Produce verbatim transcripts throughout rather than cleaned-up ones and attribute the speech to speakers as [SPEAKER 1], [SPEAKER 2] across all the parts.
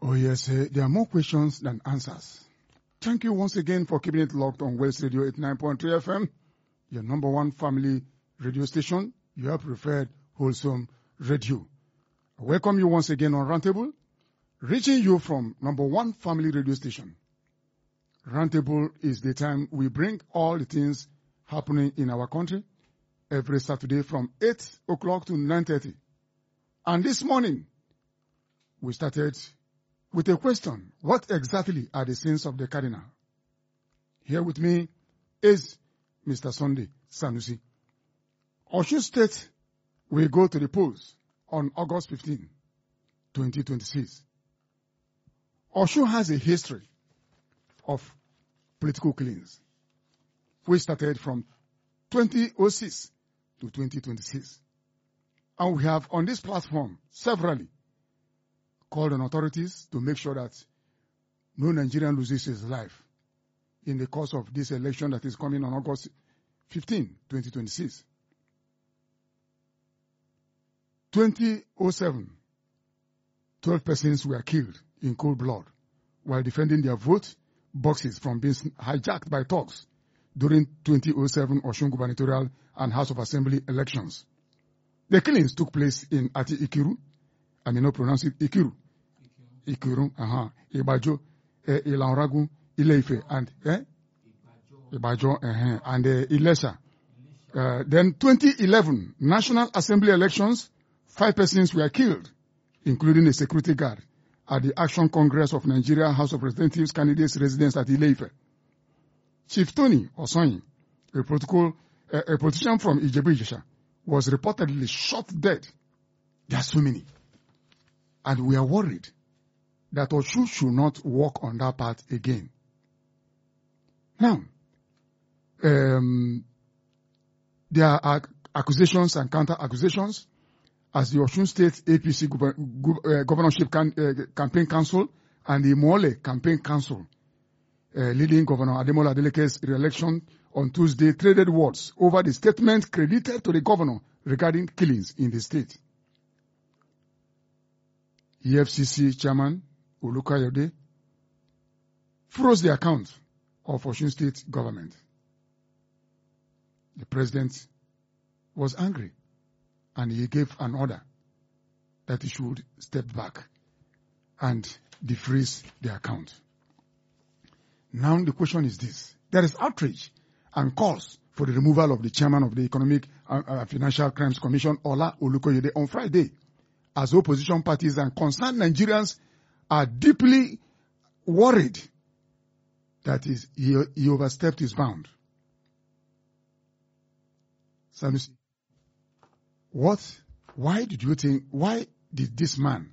[SPEAKER 1] Oh, yes, uh, there are more questions than answers. Thank you once again for keeping it locked on West Radio eighty-nine point three F M, your number one family radio station, your preferred wholesome radio. I welcome you once again on Roundtable, reaching you from number one family radio station. Roundtable is the time we bring all the things happening in our country every Saturday from eight o'clock to nine thirty. And this morning, we started with a question. What exactly are the sins of the cardinal? Here with me is Mister Sunday Sanusi. Osun State will go to the polls on August fifteenth, twenty twenty-six. Osun has a history of political killings. We started from twenty oh six to twenty twenty-six. And we have on this platform severally called on authorities to make sure that no Nigerian loses his life in the course of this election that is coming on August fifteenth, twenty twenty-six. twenty oh seven, twelve persons were killed in cold blood while defending their vote boxes from being hijacked by thugs during twenty oh seven Osun gubernatorial and House of Assembly elections. The killings took place in Ati Ikiru, I may not pronounce it, Ikiru, Ikiru, uh-huh, Ibajo, eh, Ilanragu, Ileife, and, eh? Ibajo, uh-huh, and uh, Ilesha. Uh, then twenty eleven National Assembly elections, five persons were killed, including a security guard, at the Action Congress of Nigeria House of Representatives candidates' residence at Ileife. Chief Tony Osoyin, a, protocol, uh, a politician from Ijebu-Ijesha, was reportedly shot dead. There are so many. And we are worried that Osun should not walk on that path again. Now, um, there are accusations and counter-accusations as the Osun State A P C Gover- Go- uh, Governorship can, uh, Campaign Council and the Mole Campaign Council, uh, leading Governor Ademola Adeleke's re-election on Tuesday, traded words over the statement credited to the governor regarding killings in the state. E F C C Chairman Olukayode froze the account of Osun State government. The president was angry and he gave an order that he should step back and defreeze the account. Now the question is this. There is outrage and calls for the removal of the chairman of the Economic and uh, Financial Crimes Commission, Ola Olukoyede, on Friday, as opposition parties and concerned Nigerians are deeply worried that is, he, he overstepped his bound. Sanusi, what, why did you think, why did this man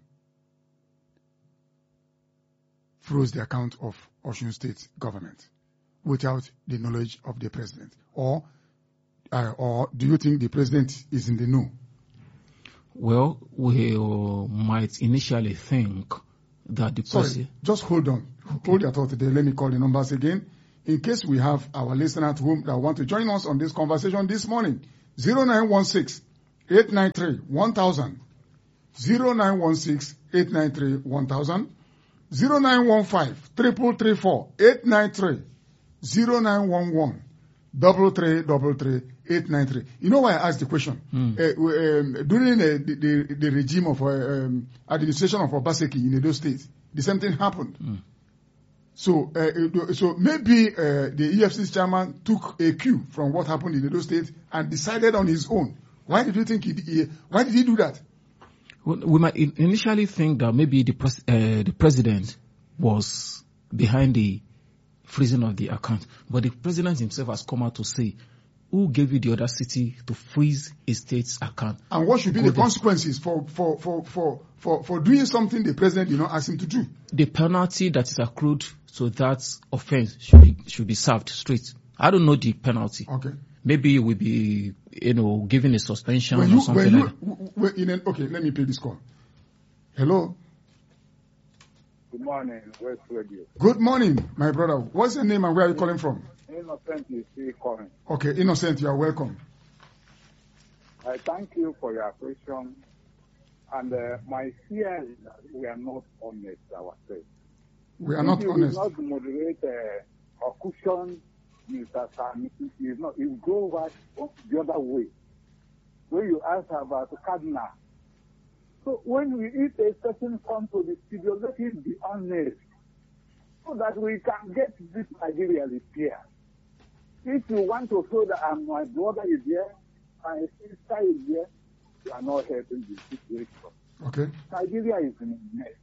[SPEAKER 1] froze the account of Osun State government without the knowledge of the president? Or, uh, or do you think the president is in the know?
[SPEAKER 2] Well, we uh, might initially think that the
[SPEAKER 1] Sorry,
[SPEAKER 2] president...
[SPEAKER 1] just hold on. Okay. Hold your thought today. Let me call the numbers again. In case we have our listener at home that want to join us on this conversation this morning, zero nine one six, eight nine three, one thousand, zero nine one six, eight nine three, one thousand, zero nine one five, three three four, eight nine three, zero nine one one, double three, double three, eight nine three. You know why I asked the question? Mm. Uh, um, during uh, the, the, the regime of uh, um, administration of Obaseki in Edo State, the same thing happened. Mm. So, uh, so maybe uh, the E F C chairman took a cue from what happened in Edo State and decided on his own. Why did you think he? he why did he do that?
[SPEAKER 2] Well, we might initially think that maybe the pres- uh, the president was behind the freezing of the account, but the president himself has come out to say, "Who gave you the audacity to freeze a state's account?"
[SPEAKER 1] And what should be Go the there. consequences for for, for for for for doing something the president did not ask him to do?
[SPEAKER 2] The penalty that is accrued to that offense should be should be served straight. I don't know the penalty.
[SPEAKER 1] Okay.
[SPEAKER 2] Maybe it will be, you know, given a suspension
[SPEAKER 1] when you,
[SPEAKER 2] or something
[SPEAKER 1] when you,
[SPEAKER 2] like that.
[SPEAKER 1] When in an, okay, let me pay this call. Hello.
[SPEAKER 3] Good morning, West Radio.
[SPEAKER 1] Good morning, my brother. What's your name and where are you calling from?
[SPEAKER 3] Innocent is still calling.
[SPEAKER 1] Okay, Innocent, you are welcome.
[SPEAKER 3] I thank you for your question. And uh, my fear is that we are not honest ourselves.
[SPEAKER 1] We are not
[SPEAKER 3] if
[SPEAKER 1] honest.
[SPEAKER 3] If you will not moderate uh, or cushion Mister Sami, he is not, he will go back the other way. When you ask about Cardinal, so when we, if a person comes to the studio, let him be honest, so that we can get this Nigeria repaired. If you want to show that um, my brother is here, my sister is here, you are not helping the situation.
[SPEAKER 1] Okay.
[SPEAKER 3] Nigeria is in a mess,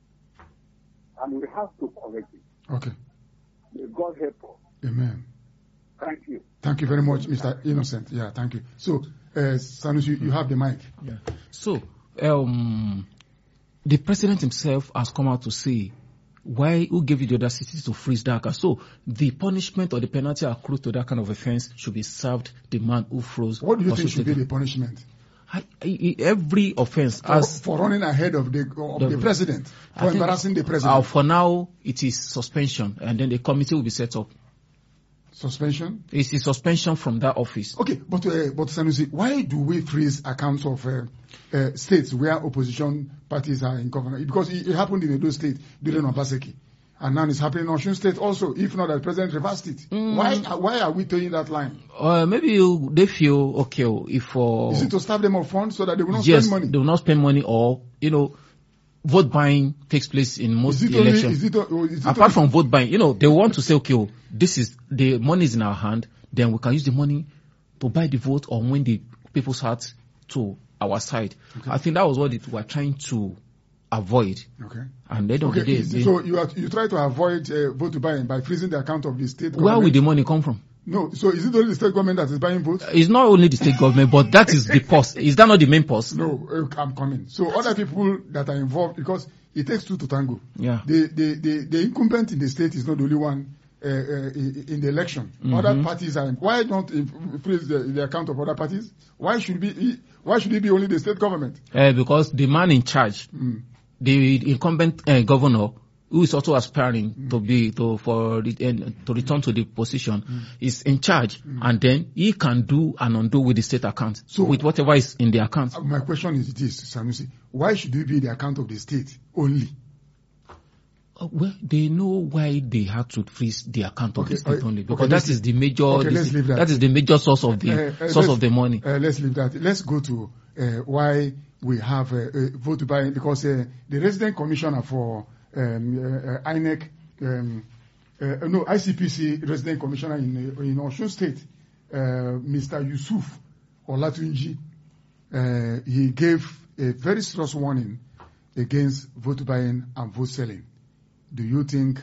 [SPEAKER 3] and we have to correct it.
[SPEAKER 1] Okay.
[SPEAKER 3] May God help us.
[SPEAKER 1] Amen.
[SPEAKER 3] Thank you.
[SPEAKER 1] Thank you very much, Mister Innocent. Yeah, thank you. So, uh, Sanusi, you, you have the mic.
[SPEAKER 2] Yeah. So, um, the president himself has come out to say, why, who gave you the audacity to freeze that car? So, the punishment or the penalty accrued to that kind of offense should be served the man who froze.
[SPEAKER 1] What do you think should be the punishment?
[SPEAKER 2] I, I, every offense
[SPEAKER 1] For,
[SPEAKER 2] as
[SPEAKER 1] for running ahead of the of the,
[SPEAKER 2] the
[SPEAKER 1] president, for
[SPEAKER 2] I
[SPEAKER 1] embarrassing the
[SPEAKER 2] think,
[SPEAKER 1] president.
[SPEAKER 2] Uh, for now, it is suspension, and then the committee will be set up.
[SPEAKER 1] Suspension?
[SPEAKER 2] It's a suspension from that office.
[SPEAKER 1] Okay, but uh, but Sanusi, why do we freeze accounts of uh, uh, states where opposition parties are in government? Because it, it happened in Edo State during Obaseki, and now it's happening in Osun State also. If not, the president reversed it. Mm. Why why are we toeing that line?
[SPEAKER 2] Uh, maybe you, they feel okay if uh,
[SPEAKER 1] is it to starve them of funds so that they will not
[SPEAKER 2] yes,
[SPEAKER 1] spend money?
[SPEAKER 2] They will not spend money, or you know, vote buying takes place in most
[SPEAKER 1] is it
[SPEAKER 2] elections.
[SPEAKER 1] Only, is it, is it
[SPEAKER 2] Apart
[SPEAKER 1] only,
[SPEAKER 2] from vote buying, you know, they want to say, okay, oh, this is the money is in our hand, then we can use the money to buy the vote or win the people's hearts to our side. Okay. I think that was what it, we were trying to avoid.
[SPEAKER 1] Okay.
[SPEAKER 2] And they don't.
[SPEAKER 1] Okay.
[SPEAKER 2] They, they,
[SPEAKER 1] so you are, you try to avoid uh, vote buying by freezing the account of the state government.
[SPEAKER 2] Where will the money come from?
[SPEAKER 1] No, so is it only the state government that is buying votes?
[SPEAKER 2] It's not only the state government, but that is the purse. Is that not the main purse?
[SPEAKER 1] No, uh, I'm coming. So other people that are involved, because it takes two to tango.
[SPEAKER 2] Yeah.
[SPEAKER 1] The the the, the incumbent in the state is not the only one uh, uh, in the election. Mm-hmm. Other parties are. Why don't freeze the, the account of other parties? Why should be why should it be only the state government?
[SPEAKER 2] Uh, because the man in charge, mm. the incumbent uh, governor, who is also aspiring mm. to be to for uh, to return to the position, mm. is in charge, mm. and then he can do and undo with the state account, so with whatever is in the account.
[SPEAKER 1] Uh, my question is this, Sanusi: why should it be the account of the state only?
[SPEAKER 2] Uh, well, they know why they have to freeze the account of
[SPEAKER 1] okay,
[SPEAKER 2] the state
[SPEAKER 1] uh,
[SPEAKER 2] only, because
[SPEAKER 1] okay,
[SPEAKER 2] that is the major.
[SPEAKER 1] Okay,
[SPEAKER 2] the,
[SPEAKER 1] let's leave that.
[SPEAKER 2] that is the major source of the uh, uh, source of the money.
[SPEAKER 1] Uh, let's leave that. Let's go to uh, why we have uh, uh, vote buying, because uh, the resident commissioner for Um, uh, uh, I N E C, um, uh, no, I C P C resident commissioner in uh, in Osun State, uh, Mister Yusuf Olatunji, uh, he gave a very serious warning against vote buying and vote selling. Do you think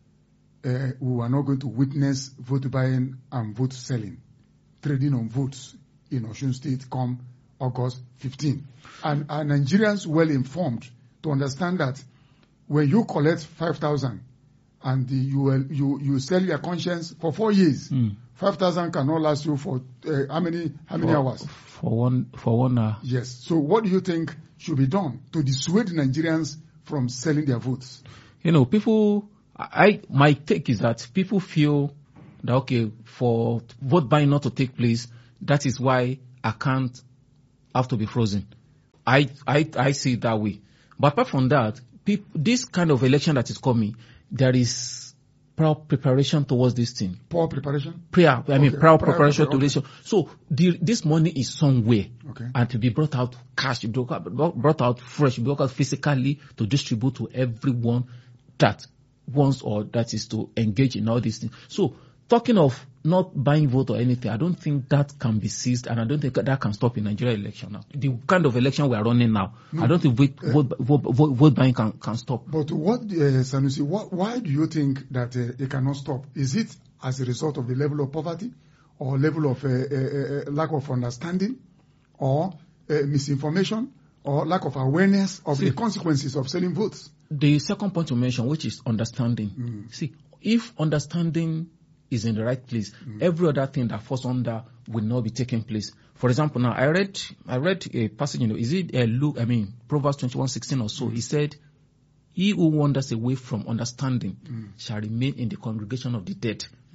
[SPEAKER 1] uh, we are not going to witness vote buying and vote selling, trading on votes in Osun State come August fifteenth? And are Nigerians well informed to understand that when you collect five thousand and the, you will, you you sell your conscience for four years, mm. five thousand cannot last you for uh, how many how many
[SPEAKER 2] for,
[SPEAKER 1] hours?
[SPEAKER 2] For one for one hour.
[SPEAKER 1] Yes. So what do you think should be done to dissuade Nigerians from selling their votes?
[SPEAKER 2] You know, people. I my take is that people feel that okay, for vote buying not to take place, that is why accounts have to be frozen. I I I see it that way. But apart from that, people, this kind of election that is coming, there is prior preparation towards this thing.
[SPEAKER 1] Poor preparation?
[SPEAKER 2] Prior, I mean,
[SPEAKER 1] okay.
[SPEAKER 2] prior
[SPEAKER 1] prior
[SPEAKER 2] preparation
[SPEAKER 1] okay.
[SPEAKER 2] to this. So the, this money is somewhere,
[SPEAKER 1] okay.
[SPEAKER 2] and to be brought out cash, brought out fresh, brought out physically to distribute to everyone that wants or that is to engage in all these things. So talking of not buying vote or anything, I don't think that can be seized, and I don't think that can stop in Nigeria election now. The kind of election we are running now, no. I don't think vote, uh, vote, vote, vote, vote buying can, can stop.
[SPEAKER 1] But what, uh, Sanusi, what, why do you think that uh, it cannot stop? Is it as a result of the level of poverty, or level of uh, uh, uh, lack of understanding, or uh, misinformation, or lack of awareness of See, the consequences of selling votes? The
[SPEAKER 2] second point you mentioned, which is understanding. Mm. See, if understanding is in the right place, mm. every other thing that falls under will not be taking place. For example, now I read I read a passage, you know, is it a Luke, I mean, Proverbs twenty-one sixteen or so, mm. he said, he who wanders away from understanding mm. shall remain in the congregation of the dead.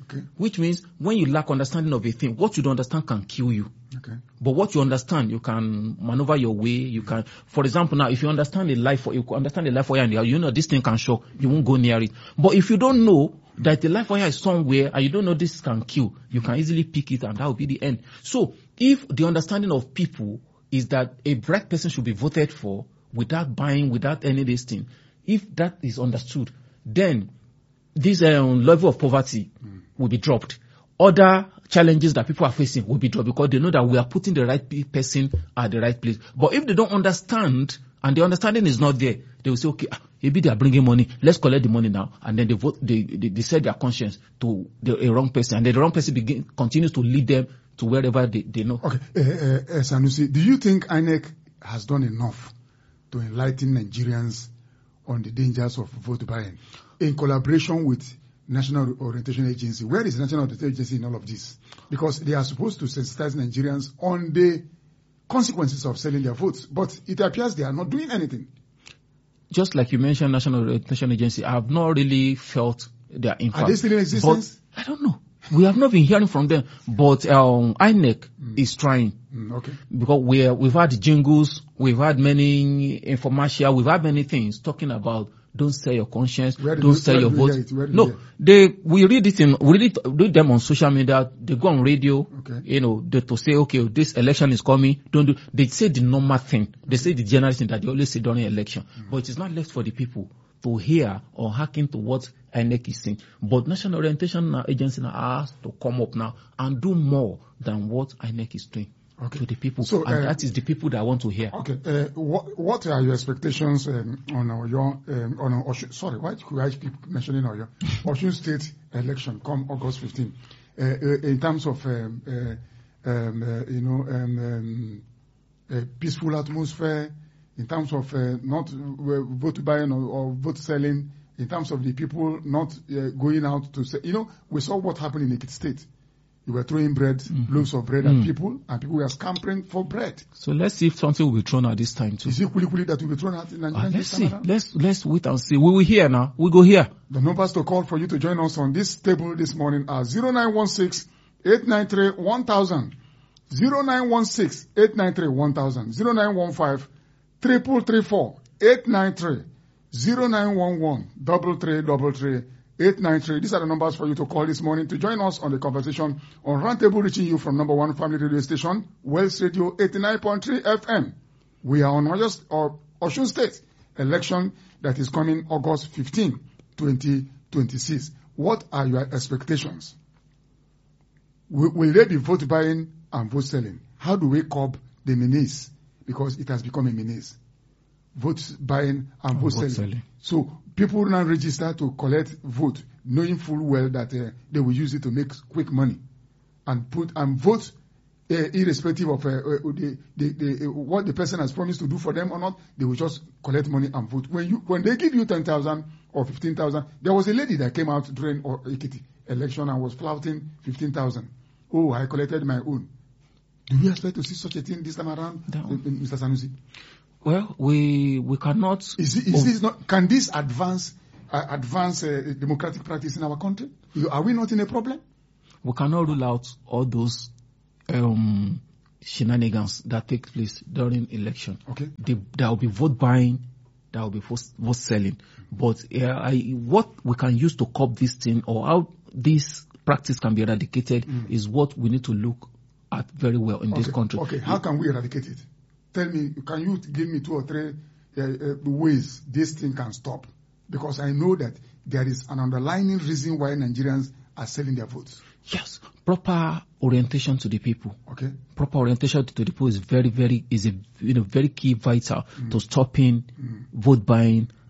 [SPEAKER 1] Okay.
[SPEAKER 2] Which means when you lack understanding of a thing, what you don't understand can kill you.
[SPEAKER 1] Okay.
[SPEAKER 2] But what you understand, you can maneuver your way. You can, for example, now if you understand a life, you understand a life wire, and you know this thing can shock, you won't go near it. But if you don't know that the life wire is somewhere and you don't know this can kill, you can easily pick it, and that will be the end. So if the understanding of people is that a black person should be voted for without buying, without any of this thing, if that is understood, then this um, level of poverty mm. will be dropped. Other challenges that people are facing will be dropped because they know that we are putting the right person at the right place. But if they don't understand and the understanding is not there, they will say, okay, ah, maybe they are bringing money, let's collect the money now. And then they vote, they, they, they set their conscience to the a wrong person. And then the wrong person begin, continues to lead them to wherever they, they know.
[SPEAKER 1] Okay, uh, uh, uh, Sanusi, do you think I N E C has done enough to enlighten Nigerians on the dangers of vote buying in collaboration with National Orientation Agency? Where is the National Orientation Agency in all of this? Because they are supposed to sensitize Nigerians on the consequences of selling their votes, but it appears they are not doing anything.
[SPEAKER 2] Just like you mentioned, National Orientation Agency, I have not really felt their impact.
[SPEAKER 1] Are they still in existence?
[SPEAKER 2] But I don't know. We have not been hearing from them, but um, I N E C mm. is trying.
[SPEAKER 1] Mm, okay.
[SPEAKER 2] Because we we've had jingles, we've had many infomercial, we've had many things talking about don't sell your conscience, don't
[SPEAKER 1] you,
[SPEAKER 2] sell your vote. No,
[SPEAKER 1] you
[SPEAKER 2] they we read it in we read it read them on social media. They go on radio,
[SPEAKER 1] okay.
[SPEAKER 2] you know, they, to say okay, this election is coming. Don't do. They say the normal thing. They say the general thing that they always say during election, mm. but it is not left for the people to hear or hearken to what I N E C is saying. But National Orientation Agency now has to come up now and do more than what I N E C is doing. Okay. To the people,
[SPEAKER 1] so,
[SPEAKER 2] and
[SPEAKER 1] uh,
[SPEAKER 2] that is the people that I want to hear.
[SPEAKER 1] Okay, uh, what what are your expectations um, on our young um, on our Osun, sorry, why do I keep mentioning our Osun State election come August fifteenth? Uh, uh, in terms of um, uh, um, uh, you know um, um, a peaceful atmosphere, in terms of uh, not uh, vote buying or, or vote selling, in terms of the people not uh, going out to say, you know, we saw what happened in Ekiti State. You were throwing bread, mm-hmm. loaves of bread mm. at people, and people were scampering for bread.
[SPEAKER 2] So let's see if something will be thrown at this time too.
[SPEAKER 1] Is it kuli kuli that will be thrown at in Nigeria?
[SPEAKER 2] Uh, let's see. Let's let's wait and see. We will hear now. We go here.
[SPEAKER 1] The numbers to call for you to join us on this table this morning are zero nine one six, eight nine three, one thousand, zero nine one six, eight nine three, one thousand, zero nine one five, three three three four, eight nine three, zero nine one one, double three double three. eight nine three. These are the numbers for you to call this morning to join us on the conversation on Roundtable, reaching you from number one family radio station, Wells Radio eighty-nine point three F M. We are on Oyo, or Osun State election that is coming August fifteenth, twenty twenty-six. What are your expectations? Will, will there be vote buying and vote selling? How do we curb the menace? Because it has become a menace. Vote buying and vote, vote selling. selling. So people now register to collect vote, knowing full well that uh, they will use it to make quick money, and put and vote uh, irrespective of uh, uh, the, the, the, uh, what the person has promised to do for them or not. They will just collect money and vote. When you when they give you ten thousand or fifteen thousand, there was a lady that came out during uh, Ekiti election and was flouting fifteen thousand. Oh, I collected my own. Do we expect to see such a thing this time around, uh, Mister Sanusi?
[SPEAKER 2] Well, we we cannot.
[SPEAKER 1] Is, it, is this not? Can this advance uh, advance uh, democratic practice in our country? Are we not in a problem?
[SPEAKER 2] We cannot rule out all those um, shenanigans that take place during election.
[SPEAKER 1] Okay,
[SPEAKER 2] the, there will be vote buying, there will be vote, vote selling. But uh, I, what we can use to curb this thing, or how this practice can be eradicated, mm. is what we need to look at very well in
[SPEAKER 1] okay.
[SPEAKER 2] this country.
[SPEAKER 1] Okay, how can we eradicate it? Tell me, can you give me two or three uh, uh, ways this thing can stop? Because I know that there is an underlying reason why Nigerians are selling their votes.
[SPEAKER 2] Yes, proper orientation to the people.
[SPEAKER 1] Okay.
[SPEAKER 2] Proper orientation to the people is very, very is a you know very key, vital mm. to stopping mm. vote buying